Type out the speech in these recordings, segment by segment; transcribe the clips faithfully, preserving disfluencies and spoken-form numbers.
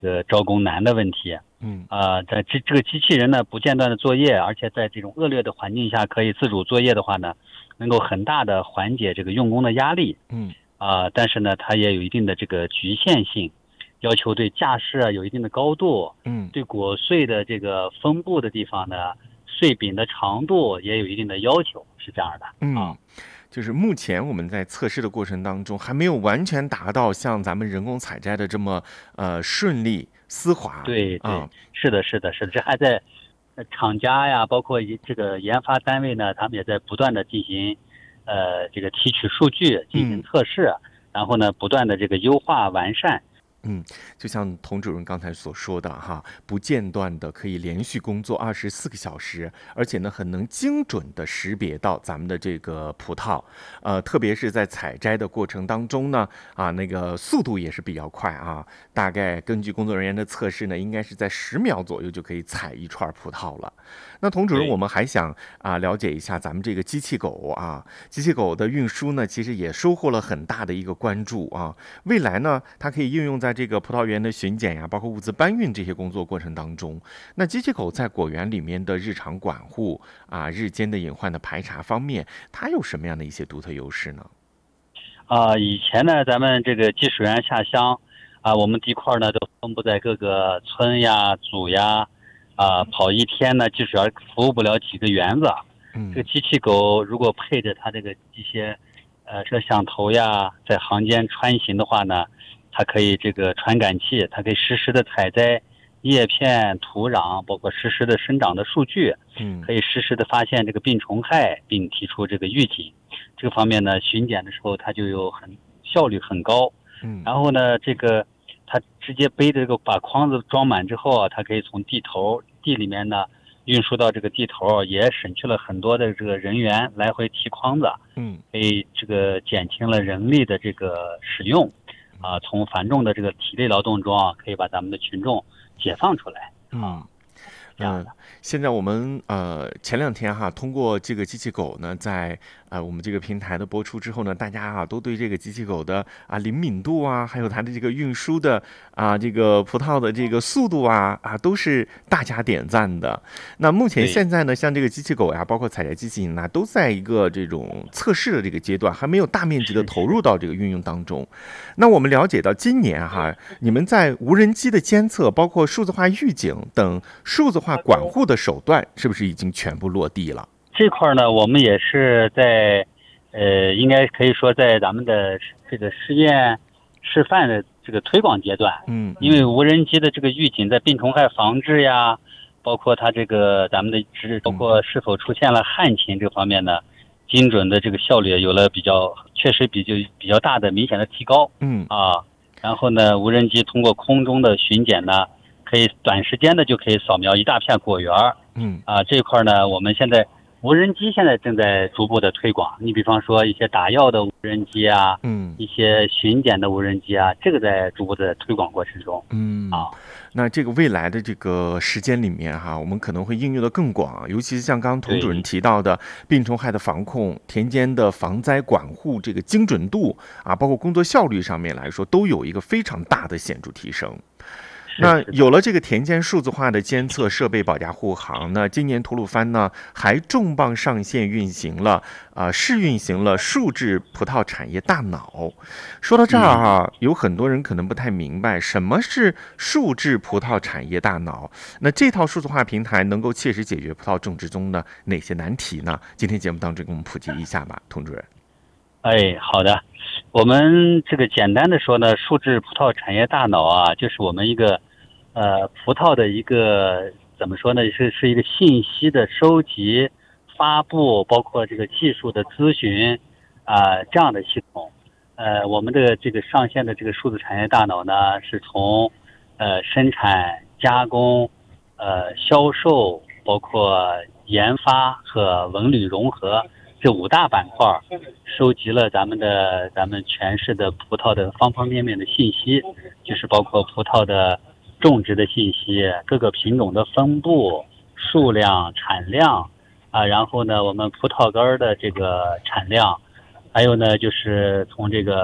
个招工难的问题。 嗯啊、呃，在这这个机器人呢不间断的作业，而且在这种恶劣的环境下可以自主作业的话呢，能够很大的缓解这个用工的压力。 嗯啊、呃，但是呢，它也有一定的这个局限性，要求对架势啊有一定的高度， 嗯对果穗的这个分布的地方呢，穗柄的长度也有一定的要求，是这样的啊。 嗯，就是目前我们在测试的过程当中，还没有完全达到像咱们人工采摘的这么呃顺利丝滑对对， 啊。 是的，是的，是的，这还在呃厂家呀，包括一这个研发单位呢，他们也在不断的进行呃这个提取数据，进行嗯测试，然后呢，不断的这个优化完善。 嗯，就像童主任刚才所说的哈，不间断的可以连续工作二十四个小时，而且呢，很能精准的识别到咱们的这个葡萄，呃，特别是在采摘的过程当中呢，啊，那个速度也是比较快啊，大概根据工作人员的测试呢，应该是在十秒左右就可以采一串葡萄了。那童主任，我对。 们还想啊了解一下咱们这个机器狗啊，机器狗的运输呢，其实也收获了很大的一个关注啊。未来呢，它可以应用在这个葡萄园的巡检呀，包括物资搬运这些工作过程当中。那机器狗在果园里面的日常管护啊，日间的隐患的排查方面，它有什么样的一些独特优势呢？ 啊、以前呢，咱们这个技术员下乡啊、我们地块呢都分布在各个村呀、组呀，啊、跑一天呢，技术员服务不了几个园子。这个嗯机器狗如果配着它这个一些呃摄像头呀，在行间穿行的话呢，它可以这个传感器，它可以实时的采摘叶片、土壤，包括实时的生长的数据， 嗯可以实时的发现这个病虫害，并提出这个预警。这个方面呢，巡检的时候它就有很效率很高。 嗯然后呢，这个它直接背着这个把筐子装满之后啊，它可以从地头地里面呢运输到这个地头，也省去了很多的这个人员来回提筐子， 嗯可以这个减轻了人力的这个使用，啊，从繁重的这个体力劳动中啊，可以把咱们的群众解放出来嗯。 啊，这样嗯， 的。 现在我们呃前两天哈，通过这个机器狗呢，在呃我们这个平台的播出之后呢，大家啊都对这个机器狗的啊灵敏度啊，还有它的这个运输的啊这个葡萄的这个速度啊啊都是大加点赞的。那目前对。 现在呢，像这个机器狗呀，包括采摘机器人呐，都在一个这种测试的这个阶段，还没有大面积的是是。 投入到这个运用当中。那我们了解到，今年哈，你们在无人机的监测，包括数字化预警等数字化管护的手段，是不是已经全部落地了？ 这块呢，我们也是在，呃，应该可以说在咱们的这个试验示范的这个推广阶段。 嗯因为无人机的这个预警在病虫害防治呀，包括它这个咱们的指，包括是否出现了旱情这方面呢，精准的这个效率有了比较，确实比较比较大的明显的提高嗯啊。然后呢，无人机通过空中的巡检呢，可以短时间的就可以扫描一大片果园嗯啊。这块呢，我们现在无人机现在正在逐步的推广。你比方说一些打药的无人机啊， 嗯一些巡检的无人机啊，这个在逐步的推广过程中嗯。 啊。 那这个未来的这个时间里面哈，我们可能会应用的更广，尤其是像刚刚童主任对提到的病虫害的防控、田间的防灾管护这个精准度啊，包括工作效率上面来说，都有一个非常大的显著提升。那是是的。 有了这个田间数字化的监测设备保驾护航，那今年吐鲁番呢还重磅上线运行了啊、呃试运行了数字葡萄产业大脑。说到这儿啊，有很多人可能不太明白什么是数字葡萄产业大脑。那这套数字化平台能够切实解决葡萄种植中的哪些难题呢？今天节目当中给我们普及一下吧，童主任。 哎，好的。我们这个简单的说呢，数字葡萄产业大脑啊，就是我们一个呃葡萄的一个怎么说呢，是是一个信息的收集、发布，包括这个技术的咨询啊、这样的系统。呃，我们的这个上线的这个数字产业大脑呢，是从呃生产、加工、呃销售，包括研发和文旅融合这五大板块，收集了咱们的咱们全市的葡萄的方方面面的信息，就是包括葡萄的种植的信息、各个品种的分布、数量、产量啊，然后呢，我们葡萄干的这个产量，还有呢，就是从这个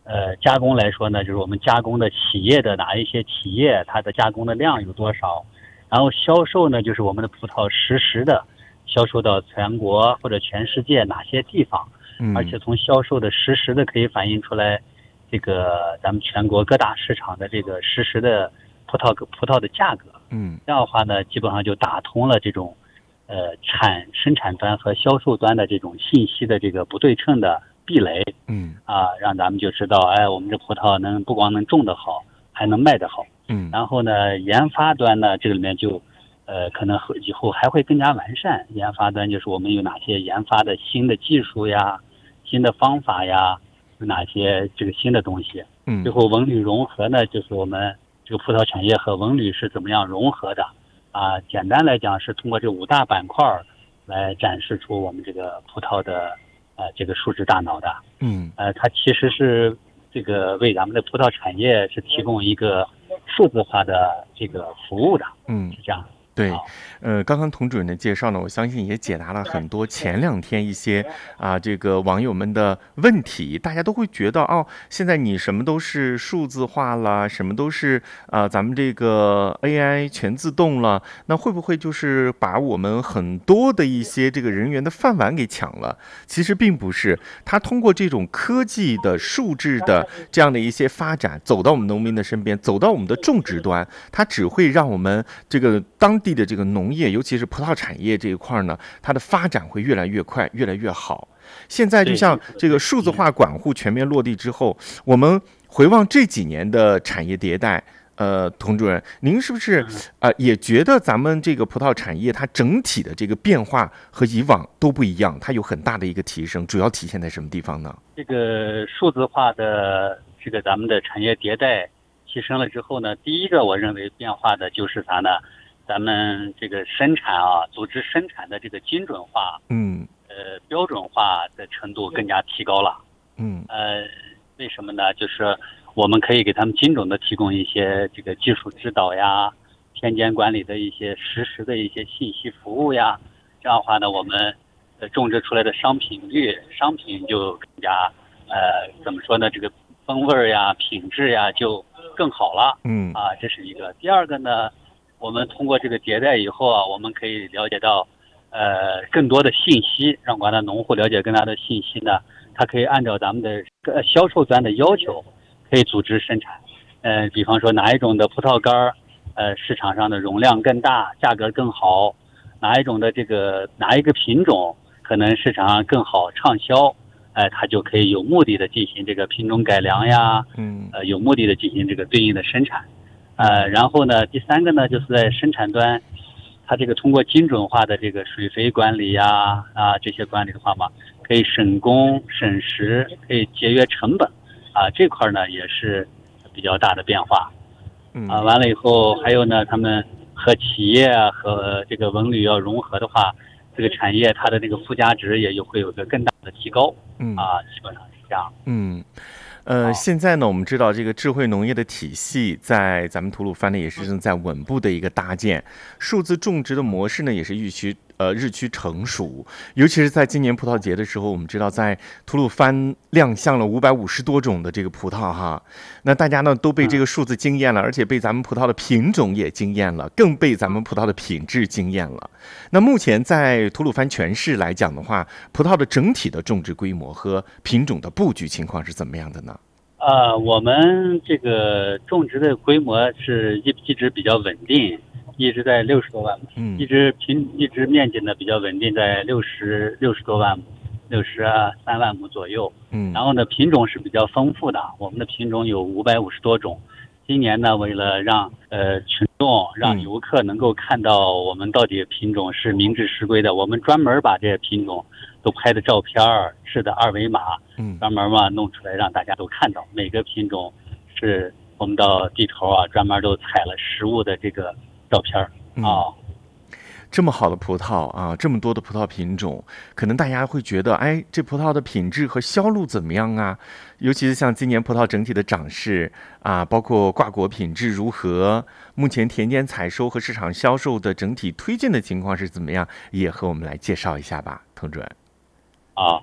呃加工来说呢，就是我们加工的企业的哪一些企业，它的加工的量有多少，然后销售呢，就是我们的葡萄实时的销售到全国或者全世界哪些地方， 嗯， 而且从销售的实时的可以反映出来，这个咱们全国各大市场的这个实时的葡萄葡萄的价格， 嗯， 这样的话呢，基本上就打通了这种，呃，产生产端和销售端的这种信息的这个不对称的壁垒， 嗯， 啊，让咱们就知道，哎，我们这葡萄能不光能种得好，还能卖得好， 嗯， 然后呢，研发端呢，这个里面就，呃，可能以后还会更加完善。研发端就是我们有哪些研发的新的技术呀、新的方法呀，有哪些这个新的东西。 嗯， 最后文旅融合呢，就是我们这个葡萄产业和文旅是怎么样融合的啊？简单来讲是通过这五大板块来展示出我们这个葡萄的呃这个数字大脑的。 嗯， 呃，它其实是这个为咱们的葡萄产业是提供一个数字化的这个服务的。 嗯， 是这样。 对，呃，刚刚童主任的介绍呢，我相信也解答了很多前两天一些啊这个网友们的问题。大家都会觉得哦，现在你什么都是数字化了，什么都是啊咱们这个 A I 全自动了，那会不会就是把我们很多的一些这个人员的饭碗给抢了？其实并不是，它通过这种科技的数字的这样的一些发展，走到我们农民的身边，走到我们的种植端，它只会让我们这个当地的这个农业，尤其是葡萄产业这一块呢，它的发展会越来越快，越来越好。现在就像这个数字化管护全面落地之后，我们回望这几年的产业迭代，呃，童主任，您是不是呃也觉得咱们这个葡萄产业它整体的这个变化和以往都不一样，它有很大的一个提升，主要体现在什么地方呢？ 这个数字化的这个咱们的产业迭代提升了之后呢，第一个我认为变化的就是啥呢？咱们这个生产啊，组织生产的这个精准化， 嗯， 呃，标准化的程度更加提高了。 嗯， 呃，为什么呢？就是我们可以给他们精准的提供一些这个技术指导呀、田间管理的一些实时的一些信息服务呀。这样的话呢，我们呃种植出来的商品率、商品就更加呃怎么说呢？这个风味呀、品质呀就更好了。 嗯， 啊，这是一个。第二个呢？我们通过这个迭代以后啊，我们可以了解到，呃，更多的信息，让广大农户了解更大的信息呢。它可以按照咱们的销售端的要求，可以组织生产。呃，比方说哪一种的葡萄干儿，呃，市场上的容量更大，价格更好；哪一种的这个哪一个品种可能市场上更好畅销，哎、呃，它就可以有目的的进行这个品种改良呀， 嗯， 呃，有目的的进行这个对应的生产。呃，然后呢，第三个呢，就是在生产端，它这个通过精准化的这个水肥管理呀，啊这些管理的话嘛，可以省工省时，可以节约成本，啊这块呢也是比较大的变化。啊，完了以后还有呢，他们和企业啊和这个文旅要融合的话，这个产业它的这个附加值也有会有个更大的提高。 嗯， 啊，基本上是这样。 嗯。呃，现在呢，我们知道这个智慧农业的体系在咱们吐鲁番呢也是正在稳步的一个搭建，数字种植的模式呢也是日趋呃日趋成熟。尤其是在今年葡萄节的时候，我们知道在吐鲁番亮相了五百五十多种的这个葡萄哈，那大家呢都被这个数字惊艳了，而且被咱们葡萄的品种也惊艳了，更被咱们葡萄的品质惊艳了。那目前在吐鲁番全市来讲的话，葡萄的整体的种植规模和品种的布局情况是怎么样的呢？ 呃，我们这个种植的规模是一一直比较稳定，一直在六十多万亩， 嗯， 一直平一直面积呢比较稳定，在六十六十多万亩，六十三万亩左右。 嗯， 然后呢，品种是比较丰富的，我们的品种有五百五十多种。今年呢，为了让呃群众、让游客能够看到我们到底品种是名至实归的，我们专门把这些品种都拍的照片儿、是的二维码， 嗯， 专门嘛弄出来让大家都看到每个品种是我们到地头啊专门都采了实物的这个照片儿啊。 这么好的葡萄啊，这么多的葡萄品种，可能大家会觉得，哎，这葡萄的品质和销路怎么样啊？尤其是像今年葡萄整体的长势啊，包括挂果品质如何，目前田间采收和市场销售的整体推荐的情况是怎么样，也和我们来介绍一下吧，童主任。 啊，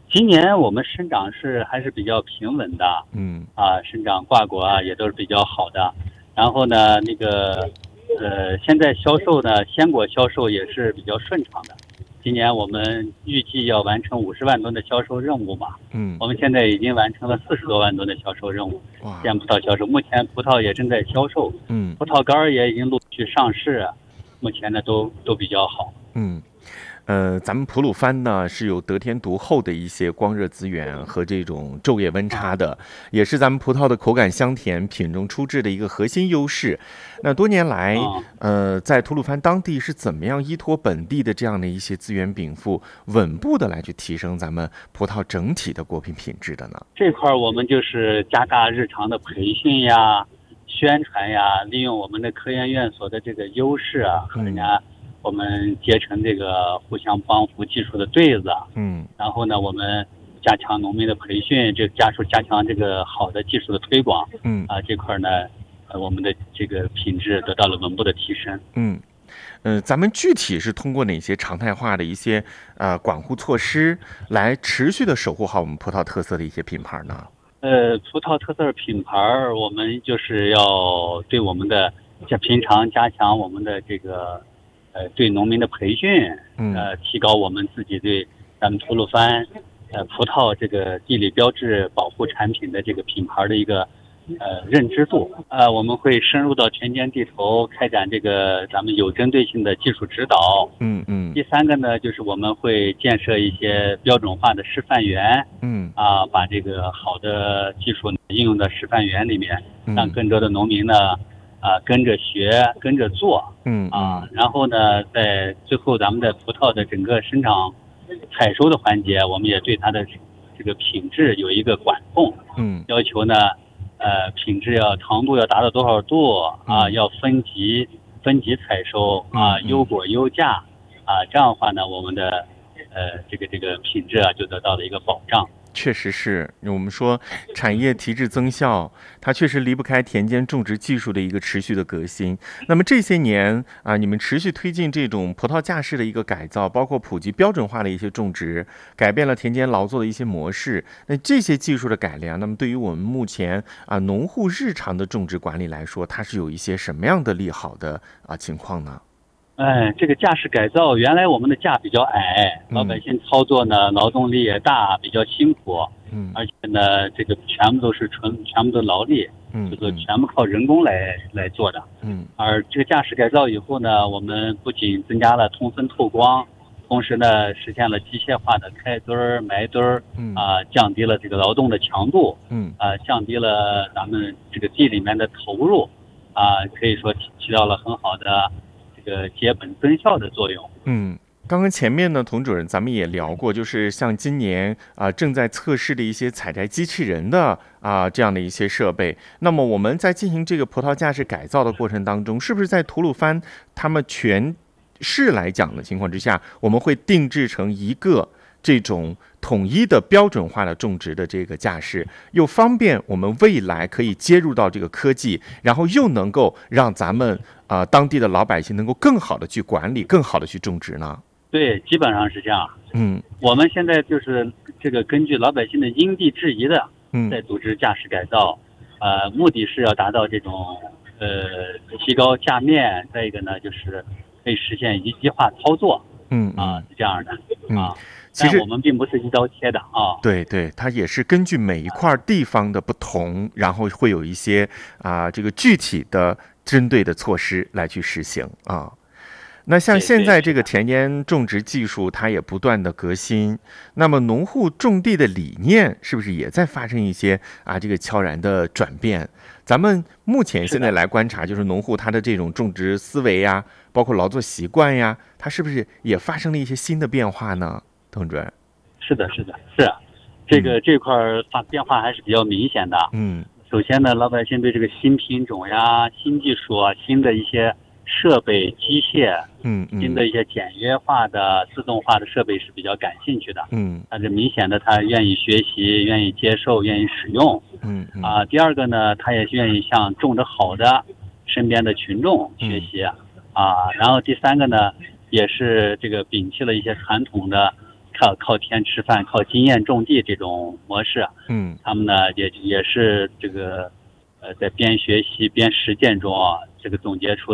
今年我们生长是还是比较平稳的， 嗯啊，生长挂果啊也都是比较好的。然后呢，那个呃，现在销售呢，鲜果销售也是比较顺畅的。今年我们预计要完成五十万吨的销售任务嘛， 嗯， 我们现在已经完成了四十多万吨的销售任务。 哇， 鲜葡萄销售，目前葡萄也正在销售， 嗯葡萄干儿也已经陆续上市，目前呢都都比较好。 嗯。呃，咱们吐鲁番呢是有得天独厚的一些光热资源和这种昼夜温差的，也是咱们葡萄的口感香甜、品种出质的一个核心优势。那多年来，呃，在吐鲁番当地是怎么样依托本地的这样的一些资源禀赋，稳步的来去提升咱们葡萄整体的果品品质的呢？ 这块我们就是加大日常的培训呀、宣传呀，利用我们的科研院所的这个优势啊，和人家。我们结成这个互相帮扶技术的对子， 嗯， 然后呢，我们加强农民的培训，这加速加强这个好的技术的推广， 嗯啊，这块呢，呃，我们的这个品质得到了稳步的提升。 嗯，呃，咱们具体是通过哪些常态化的一些呃管护措施，来持续的守护好我们葡萄特色的一些品牌呢？ 呃，葡萄特色品牌，我们就是要对我们的像平常加强我们的这个。呃，对农民的培训，呃，提高我们自己对咱们吐鲁番，呃，葡萄这个地理标志保护产品的这个品牌的一个呃认知度。呃，我们会深入到田间地头，开展这个咱们有针对性的技术指导。 嗯嗯。 第三个呢，就是我们会建设一些标准化的示范园。 嗯。 啊，把这个好的技术应用到示范园里面，让更多的农民呢。啊，跟着学，跟着做， 嗯啊，然后呢，在最后咱们的葡萄的整个生长、采收的环节，我们也对它的这个品质有一个管控， 嗯， 要求呢，呃，品质要糖度要达到多少度啊，要分级分级采收啊，优果优价啊，这样的话呢，我们的呃这个这个品质啊就得到了一个保障。 确实是我们说产业提质增效，它确实离不开田间种植技术的一个持续的革新。那么这些年啊，你们持续推进这种葡萄架式的一个改造，包括普及标准化的一些种植，改变了田间劳作的一些模式。那这些技术的改良，那么对于我们目前啊农户日常的种植管理来说，它是有一些什么样的利好的啊情况呢？ 哎，这个架式改造，原来我们的架比较矮，老百姓操作呢，劳动力也大，比较辛苦， 嗯， 而且呢，这个全部都是纯，全部都劳力， 嗯， 就是全部靠人工来来做的， 嗯， 而这个架式改造以后呢，我们不仅增加了通风透光，同时呢，实现了机械化的开墩儿、埋墩儿， 嗯啊，降低了这个劳动的强度， 嗯， 啊，降低了咱们这个地里面的投入，啊，可以说起起到了很好的。这个节本增效的作用。 嗯，刚刚前面呢，童主任咱们也聊过，就是像今年啊、呃、正在测试的一些采摘机器人的啊、呃、这样的一些设备。那么我们在进行这个葡萄架式改造的过程当中，是不是在吐鲁番他们全市来讲的情况之下，我们会定制成一个这种统一的标准化的种植的这个架势，又方便我们未来可以接入到这个科技，然后又能够让咱们啊、呃、当地的老百姓能够更好的去管理，更好的去种植呢？ 对，基本上是这样。 嗯， 我们现在就是这个根据老百姓的因地制宜的， 嗯， 在组织架势改造，呃，目的是要达到这种呃提高架面，再一个呢就是可以实现一机化操作。 嗯啊，是这样的啊。 嗯其实我们并不是一刀切的啊， 对对，它也是根据每一块地方的不同，然后会有一些啊、呃、这个具体的针对的措施来去实行啊。那像现在这个田间种植技术，它也不断的革新，那么农户种地的理念是不是也在发生一些啊这个悄然的转变？咱们目前现在来观察，就是农户他的这种种植思维呀，包括劳作习惯呀，它是不是也发生了一些新的变化呢？童主任， 是的，是的，是这个、嗯、这块发变化还是比较明显的。 嗯， 首先呢，老百姓对这个新品种呀、新技术啊、新的一些设备、机械， 嗯嗯， 新的一些简约化的、自动化的设备是比较感兴趣的。 嗯， 但是明显的他愿意学习、愿意接受、愿意使用。 嗯嗯啊，第二个呢，他也愿意向种得好的身边的群众学习、嗯、啊。然后第三个呢，也是这个摒弃了一些传统的靠靠天吃饭、靠经验种地这种模式啊， 嗯， 他们呢也也是这个呃在边学习边实践中啊，这个总结出